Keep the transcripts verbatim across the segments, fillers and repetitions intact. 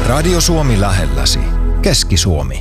Radio Suomi lähelläsi. Keski-Suomi.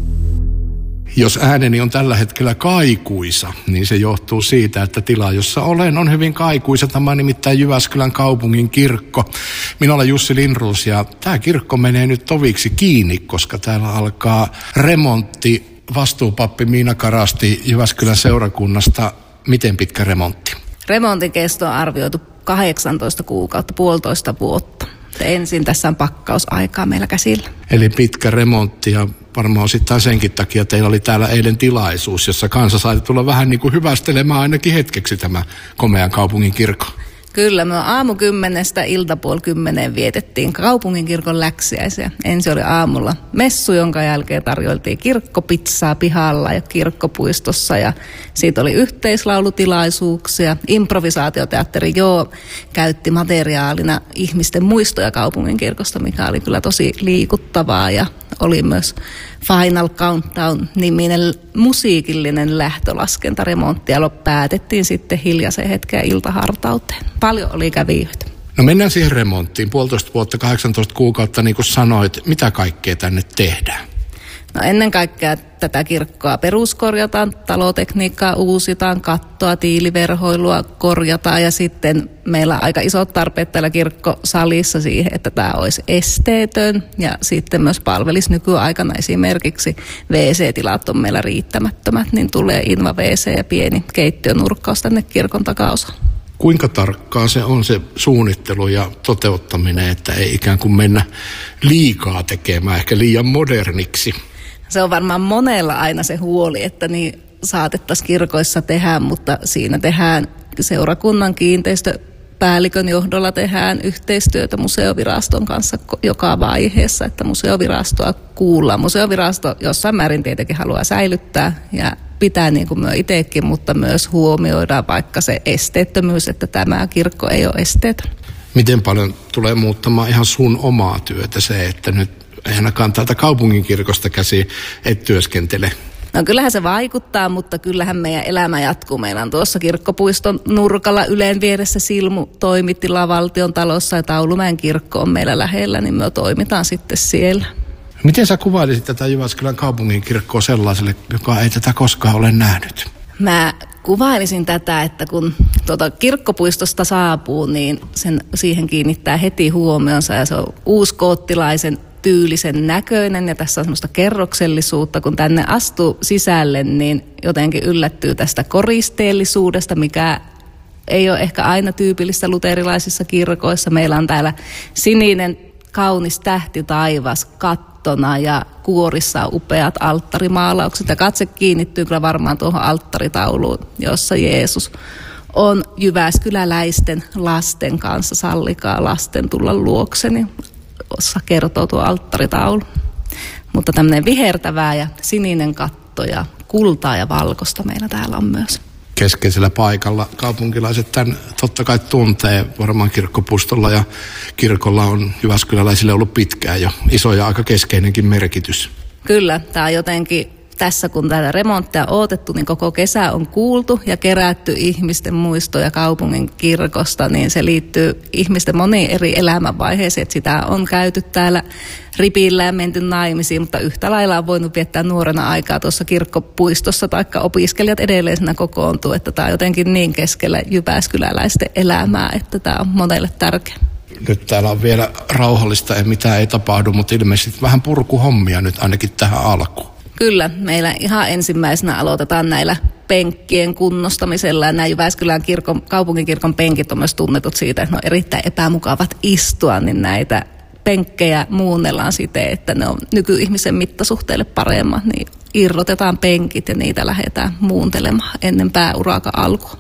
Jos ääneni on tällä hetkellä kaikuisa, niin se johtuu siitä, että tila, jossa olen, on hyvin kaikuisa. Tämä on nimittäin Jyväskylän kaupungin kirkko. Minä olen Jussi Lindroos ja tämä kirkko menee nyt toviksi kiinni, koska täällä alkaa remontti. Vastuupappi Miina Karasti Jyväskylän seurakunnasta. Miten pitkä remontti? Remontin kesto on arvioitu kahdeksantoista kuukautta, puolitoista vuotta. Ensin tässä on pakkausaikaa meillä käsillä. Eli pitkä remontti ja varmaan osittain senkin takia teillä oli täällä eilen tilaisuus, jossa kansa sai tulla vähän niin kuin hyvästelemään ainakin hetkeksi tämä komean kaupungin kirkko. Kyllä, me aamu kymmenestä iltapuoli kymmeneen vietettiin kaupunginkirkon läksiäisiä. Ensin oli aamulla messu, jonka jälkeen tarjoiltiin kirkkopizzaa pihalla ja kirkkopuistossa. Ja siitä oli yhteislaulutilaisuuksia. Improvisaatioteatteri Joo käytti materiaalina ihmisten muistoja kaupunginkirkosta, mikä oli kyllä tosi liikuttavaa. Ja oli myös Final Countdown-niminen musiikillinen lähtölaskentaremontti, ja päätettiin sitten hiljaisen hetken iltahartauteen. Paljon oli kävijöitä. No mennään siihen remonttiin. Puolitoista vuotta, kahdeksantoista kuukautta, niin kuin sanoit, mitä kaikkea tänne tehdään? No ennen kaikkea tätä kirkkoa peruskorjataan, talotekniikkaa uusitaan, kattoa, tiiliverhoilua korjataan ja sitten meillä on aika isot tarpeet täällä kirkkosalissa siihen, että tämä olisi esteetön ja sitten myös palvelisi nykyaikana esimerkiksi wee see-tilat on meillä riittämättömät, niin tulee inva wee see ja pieni keittiönurkkaus tänne kirkon takaosaan. Kuinka tarkkaa se on se suunnittelu ja toteuttaminen, että ei ikään kuin mennä liikaa tekemään, ehkä liian moderniksi? Se on varmaan monella aina se huoli, että niin saatettaisiin kirkoissa tehdä, mutta siinä tehdään seurakunnan kiinteistöpäällikön johdolla tehdään yhteistyötä museoviraston kanssa joka vaiheessa, että museovirastoa kuullaan. Museovirasto jossain määrin tietenkin haluaa säilyttää ja pitää niin kuin me itsekin, mutta myös huomioidaan vaikka se esteettömyys, että tämä kirkko ei ole esteetön. Miten paljon tulee muuttamaan ihan sun omaa työtä se, että nyt ei ainakaan täältä kaupunginkirkosta käsi et työskentele? No kyllähän se vaikuttaa, mutta kyllähän meidän elämä jatkuu. Meillä on tuossa kirkkopuiston nurkalla Ylen vieressä Silmu toimitila Valtion talossa ja Taulumäen kirkko on meillä lähellä, niin me toimitaan sitten siellä. Miten sä kuvailisit tätä Jyväskylän kaupunginkirkkoa sellaiselle, joka ei tätä koskaan ole nähnyt? Mä kuvailisin tätä, että kun tuota kirkkopuistosta saapuu, niin sen, siihen kiinnittää heti huomionsa ja se on uuskoottilaisen tyylisen näköinen ja tässä on semmoista kerroksellisuutta. Kun tänne astuu sisälle, niin jotenkin yllättyy tästä koristeellisuudesta, mikä ei ole ehkä aina tyypillistä luterilaisissa kirkoissa. Meillä on täällä sininen kaunis tähti taivas kattona ja kuorissa on upeat alttarimaalaukset. Ja katse kiinnittyy kyllä varmaan tuohon alttaritauluun, jossa Jeesus on jyväskyläläisten lasten kanssa. Sallikaa lasten tulla luokseni, jossa kertoo tuo alttaritaulu. Mutta tämmöinen vihertävää ja sininen katto ja kultaa ja valkoista meillä täällä on myös. Keskeisellä paikalla kaupunkilaiset tämän totta kai tuntee varmaan kirkkopuistolla ja kirkolla on jyväskyläläisille ollut pitkään jo iso ja aika keskeinenkin merkitys. Kyllä, tämä on jotenkin tässä kun täällä remonttia on odotettu, niin koko kesä on kuultu ja kerätty ihmisten muistoja kaupungin kirkosta, niin se liittyy ihmisten moniin eri elämänvaiheisiin, että sitä on käyty täällä ripillä ja menty naimisiin, mutta yhtä lailla on voinut viettää nuorena aikaa tuossa kirkkopuistossa, taikka opiskelijat edelleen siinä kokoontuu, että tämä on jotenkin niin keskellä jyväskyläläisten elämää, että tämä on monelle tärkeä. Nyt täällä on vielä rauhallista ja mitään ei tapahdu, mutta ilmeisesti vähän purkuhommia nyt ainakin tähän alkuun. Kyllä, meillä ihan ensimmäisenä aloitetaan näillä penkkien kunnostamisella. Ja nämä Jyväskylän kirkon, kaupunkikirkon penkit on myös tunnetut siitä, että ne on erittäin epämukavat istua, niin näitä penkkejä muunnellaan siten, että ne on nykyihmisen mittasuhteelle paremmat, niin irrotetaan penkit ja niitä lähdetään muuntelemaan ennen pääurakan alkua.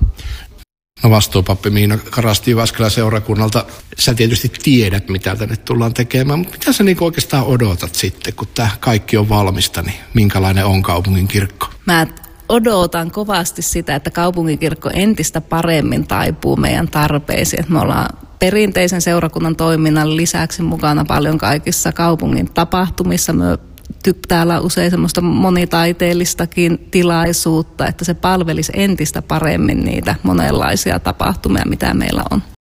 No vastuupappi Miina Karasti Jyväskylän seurakunnalta, sä tietysti tiedät, mitä tänne tullaan tekemään, mutta mitä sä niin oikeastaan odotat sitten, kun tämä kaikki on valmista, niin minkälainen on kaupungin kirkko? Mä odotan kovasti sitä, että kaupunkikirkko entistä paremmin taipuu meidän tarpeisiin. Me ollaan perinteisen seurakunnan toiminnan lisäksi mukana paljon kaikissa kaupungin tapahtumissa. Me täällä on usein semmoista monitaiteellistakin tilaisuutta, että se palvelisi entistä paremmin niitä monenlaisia tapahtumia, mitä meillä on.